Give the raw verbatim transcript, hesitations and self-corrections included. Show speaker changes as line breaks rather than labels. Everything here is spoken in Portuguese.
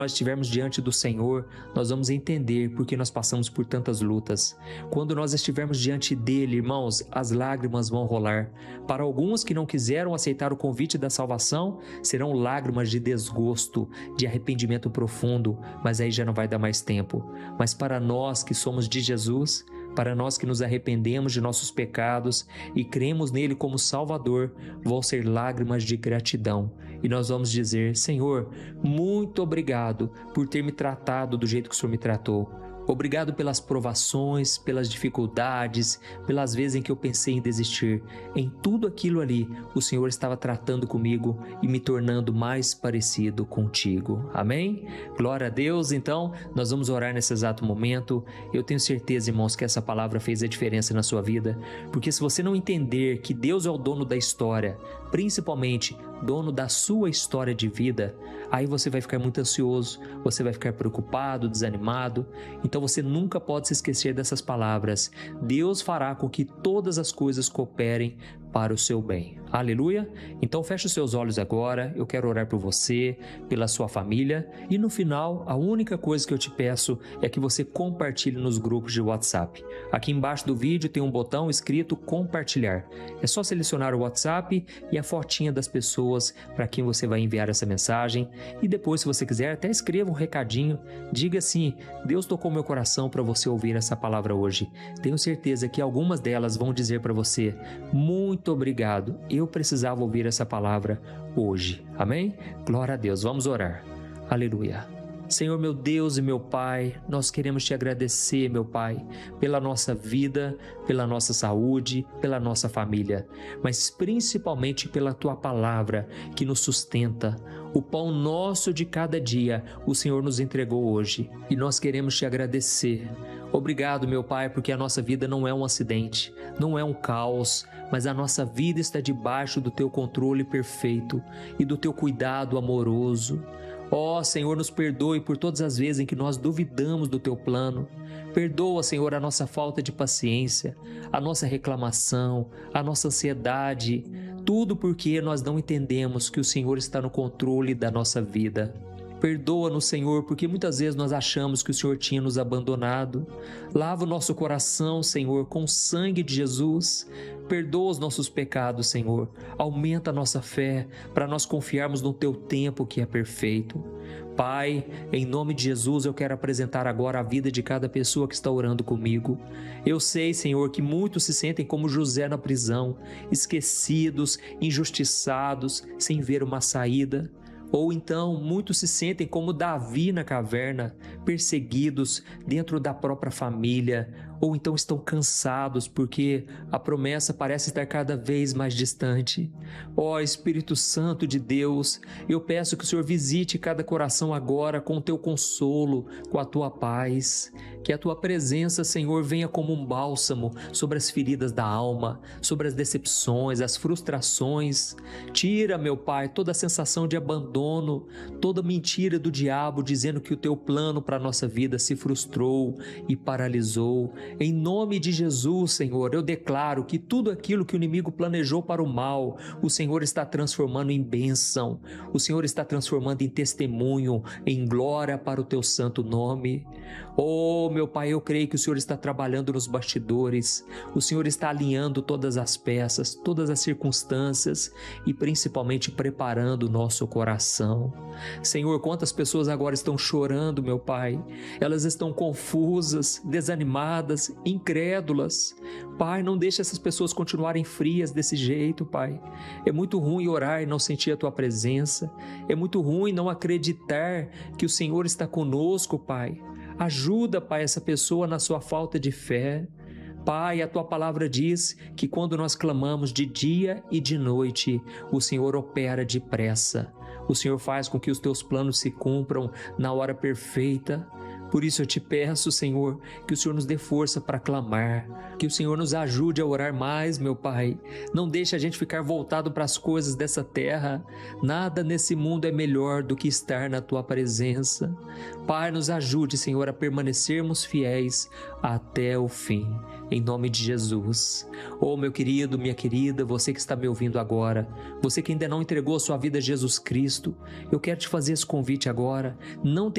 nós estivermos diante do Senhor, nós vamos entender porque nós passamos por tantas lutas. Quando nós estivermos diante dele, irmãos, as lágrimas vão rolar. Para alguns que não quiseram aceitar o convite da salvação, serão lágrimas de desgosto, de arrependimento profundo, mas aí já não vai dar mais tempo. Mas para nós que somos de Jesus, para nós que nos arrependemos de nossos pecados e cremos nele como Salvador, vão ser lágrimas de gratidão. E nós vamos dizer: Senhor, muito obrigado por ter me tratado do jeito que o Senhor me tratou. Obrigado pelas provações, pelas dificuldades, pelas vezes em que eu pensei em desistir. Em tudo aquilo ali, o Senhor estava tratando comigo e me tornando mais parecido contigo. Amém? Glória a Deus. Então, nós vamos orar nesse exato momento. Eu tenho certeza, irmãos, que essa palavra fez a diferença na sua vida, porque se você não entender que Deus é o dono da história, principalmente dono da sua história de vida, aí você vai ficar muito ansioso, você vai ficar preocupado, desanimado. Então você nunca pode se esquecer dessas palavras: Deus fará com que todas as coisas cooperem para o seu bem. Aleluia? Então feche os seus olhos agora, eu quero orar por você, pela sua família, e no final, a única coisa que eu te peço é que você compartilhe nos grupos de WhatsApp. Aqui embaixo do vídeo tem um botão escrito compartilhar. É só selecionar o WhatsApp e a fotinha das pessoas para quem você vai enviar essa mensagem, e depois, se você quiser, até escreva um recadinho, diga assim: Deus tocou meu coração para você ouvir essa palavra hoje. Tenho certeza que algumas delas vão dizer para você: muito obrigado, eu precisava ouvir essa palavra hoje. Amém? Glória a Deus. Vamos orar. Aleluia. Senhor, meu Deus e meu Pai, nós queremos te agradecer, meu Pai, pela nossa vida, pela nossa saúde, pela nossa família, mas principalmente pela tua palavra que nos sustenta. O pão nosso de cada dia o Senhor nos entregou hoje e nós queremos te agradecer. Obrigado, meu Pai, porque a nossa vida não é um acidente, não é um caos, mas a nossa vida está debaixo do teu controle perfeito e do teu cuidado amoroso. Ó oh, Senhor, nos perdoe por todas as vezes em que nós duvidamos do teu plano. Perdoa, Senhor, a nossa falta de paciência, a nossa reclamação, a nossa ansiedade, tudo porque nós não entendemos que o Senhor está no controle da nossa vida. Perdoa-nos, Senhor, porque muitas vezes nós achamos que o Senhor tinha nos abandonado. Lava o nosso coração, Senhor, com o sangue de Jesus. Perdoa os nossos pecados, Senhor. Aumenta a nossa fé para nós confiarmos no teu tempo que é perfeito. Pai, em nome de Jesus, eu quero apresentar agora a vida de cada pessoa que está orando comigo. Eu sei, Senhor, que muitos se sentem como José na prisão, esquecidos, injustiçados, sem ver uma saída. Ou então muitos se sentem como Davi na caverna, perseguidos dentro da própria família, ou então estão cansados porque a promessa parece estar cada vez mais distante. Ó Espírito Santo de Deus, eu peço que o Senhor visite cada coração agora com o teu consolo, com a tua paz, que a tua presença, Senhor, venha como um bálsamo sobre as feridas da alma, sobre as decepções, as frustrações. Tira, meu Pai, toda a sensação de abandono, toda mentira do diabo dizendo que o teu plano para a nossa vida se frustrou e paralisou. Em nome de Jesus, Senhor, eu declaro que tudo aquilo que o inimigo planejou para o mal, o Senhor está transformando em bênção, o Senhor está transformando em testemunho, em glória para o teu santo nome. Oh, meu Pai, eu creio que o Senhor está trabalhando nos bastidores, o Senhor está alinhando todas as peças, todas as circunstâncias e principalmente preparando o nosso coração. Senhor, quantas pessoas agora estão chorando, meu Pai, elas estão confusas, desanimadas, incrédulas. Pai, não deixe essas pessoas continuarem frias desse jeito, Pai. É muito ruim orar e não sentir a tua presença, é muito ruim não acreditar que o Senhor está conosco, Pai. Ajuda, Pai, essa pessoa na sua falta de fé. Pai, a tua palavra diz que quando nós clamamos de dia e de noite, o Senhor opera depressa. O Senhor faz com que os teus planos se cumpram na hora perfeita. Por isso eu te peço, Senhor, que o Senhor nos dê força para clamar, que o Senhor nos ajude a orar mais, meu Pai. Não deixe a gente ficar voltado para as coisas dessa terra. Nada nesse mundo é melhor do que estar na Tua presença. Pai, nos ajude, Senhor, a permanecermos fiéis até o fim. Em nome de Jesus. Oh, meu querido, minha querida, você que está me ouvindo agora, você que ainda não entregou a sua vida a Jesus Cristo, eu quero te fazer esse convite agora. Não